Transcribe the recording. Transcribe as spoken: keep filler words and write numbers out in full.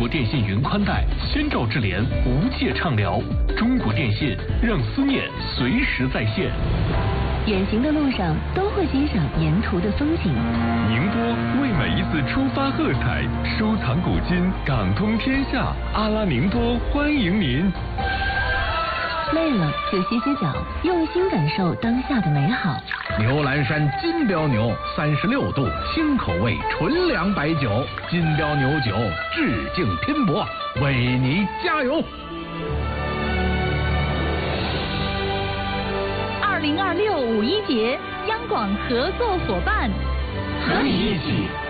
国电信云宽带，先兆智联无界畅聊。中国电信让思念随时在线。 远行的路上都会欣赏沿途的风景。 宁波为每一次出发喝彩，收藏古今，港通天下。阿拉宁多欢迎您。 累了就歇歇脚，用心感受当下的美好。 牛栏山金标牛，三十六度，新口味，纯粮白酒。金标牛酒，致敬拼搏，为你加油！ 二零二六五一节，央广合作伙伴， 和你一起